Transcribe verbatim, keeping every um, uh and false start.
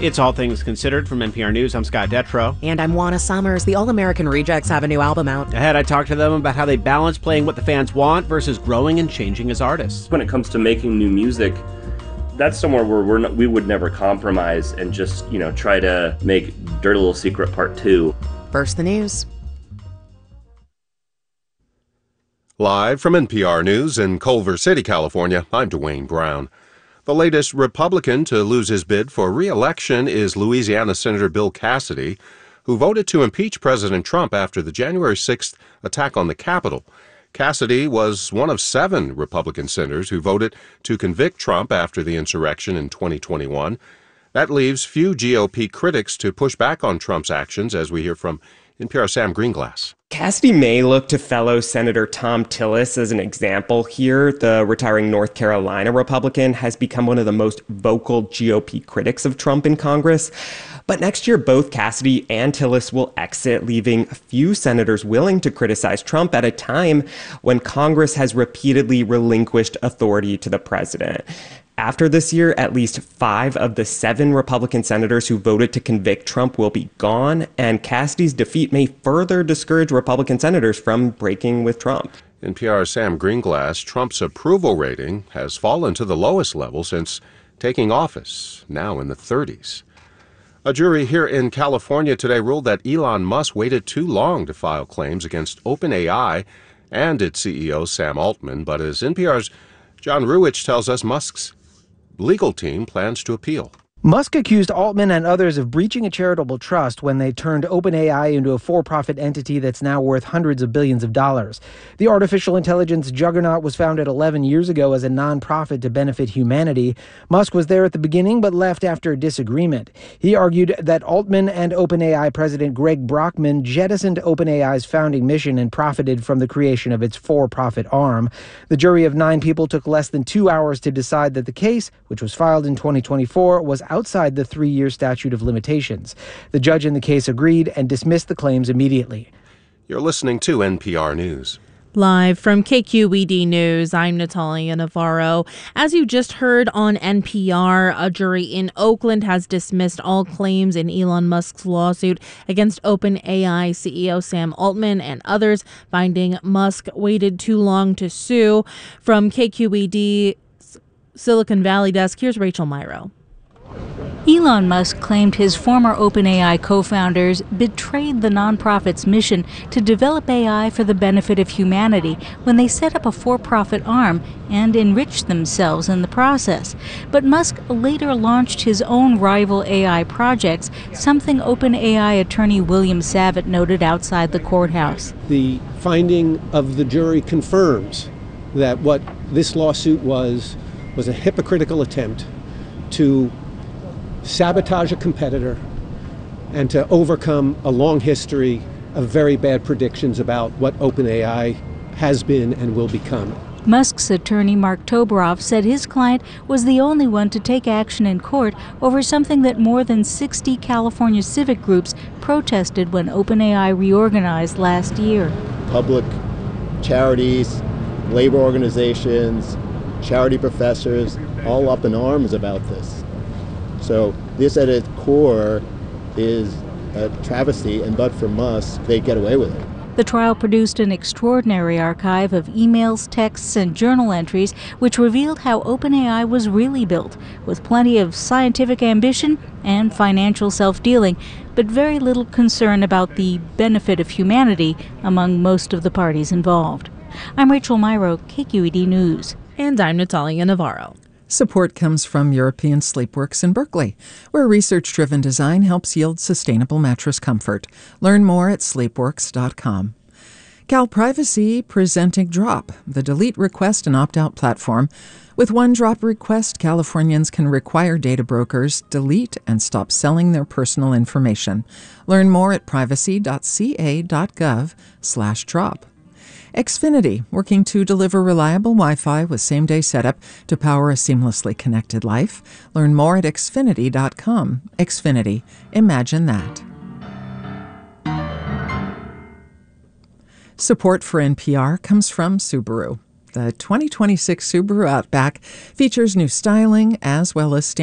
It's All Things Considered from N P R News. I'm Scott Detrow. And I'm Juana Summers. The All-American Rejects have a new album out. Ahead, I talked to them about how they balance playing what the fans want versus growing and changing as artists. When it comes to making new music, that's somewhere where we're not, we would never compromise and just, you know, try to make Dirty Little Secret Part two. First, the news. Live from N P R News in Culver City, California, I'm Dwayne Brown. The latest Republican to lose his bid for re-election is Louisiana Senator Bill Cassidy, who voted to impeach President Trump after the January sixth attack on the Capitol. Cassidy was one of seven Republican senators who voted to convict Trump after the insurrection in twenty twenty-one. That leaves few G O P critics to push back on Trump's actions, as we hear from N P R's Sam Greenglass. Cassidy may look to fellow Senator Thom Tillis as an example here. The retiring North Carolina Republican has become one of the most vocal G O P critics of Trump in Congress. But next year, both Cassidy and Tillis will exit, leaving a few senators willing to criticize Trump at a time when Congress has repeatedly relinquished authority to the president. After this year, at least five of the seven Republican senators who voted to convict Trump will be gone, and Cassidy's defeat may further discourage Republican senators from breaking with Trump. N P R's Sam Greenglass, Trump's approval rating has fallen to the lowest level since taking office, now in the thirties. A jury here in California today ruled that Elon Musk waited too long to file claims against OpenAI and its C E O Sam Altman, but as N P R's John Ruwitch tells us, Musk's legal team plans to appeal. Musk accused Altman and others of breaching a charitable trust when they turned OpenAI into a for-profit entity that's now worth hundreds of billions of dollars. The artificial intelligence juggernaut was founded eleven years ago as a nonprofit to benefit humanity. Musk was there at the beginning but left after a disagreement. He argued that Altman and OpenAI president Greg Brockman jettisoned OpenAI's founding mission and profited from the creation of its for-profit arm. The jury of nine people took less than two hours to decide that the case, which was filed in twenty twenty-four, was outside the three-year statute of limitations. The judge in the case agreed and dismissed the claims immediately. You're listening to N P R News. Live from K Q E D News, I'm Natalia Navarro. As you just heard on N P R, a jury in Oakland has dismissed all claims in Elon Musk's lawsuit against OpenAI C E O Sam Altman and others, finding Musk waited too long to sue. From K Q E D Silicon Valley desk, here's Rachel Myrow. Elon Musk claimed his former OpenAI co-founders betrayed the nonprofit's mission to develop A I for the benefit of humanity when they set up a for-profit arm and enriched themselves in the process. But Musk later launched his own rival A I projects, something OpenAI attorney William Savitt noted outside the courthouse. The finding of the jury confirms that what this lawsuit was was a hypocritical attempt to sabotage a competitor and to overcome a long history of very bad predictions about what OpenAI has been and will become. Musk's attorney Mark Toberoff said his client was the only one to take action in court over something that more than sixty California civic groups protested when OpenAI reorganized last year. Public charities, labor organizations, charity professors, all up in arms about this. So this at its core is a travesty, and but for Musk, they'd get away with it. The trial produced an extraordinary archive of emails, texts, and journal entries which revealed how OpenAI was really built, with plenty of scientific ambition and financial self-dealing, but very little concern about the benefit of humanity among most of the parties involved. I'm Rachel Myrow, K Q E D News. And I'm Natalia Navarro. Support comes from European Sleepworks in Berkeley, where research-driven design helps yield sustainable mattress comfort. Learn more at sleepworks dot com. Cal Privacy presenting Drop, the delete request and opt-out platform. With one drop request, Californians can require data brokers delete and stop selling their personal information. Learn more at privacy dot c a dot gov slash drop. Xfinity, working to deliver reliable Wi-Fi with same-day setup to power a seamlessly connected life. Learn more at xfinity dot com. Xfinity, imagine that. Support for N P R comes from Subaru. The twenty twenty-six Subaru Outback features new styling as well as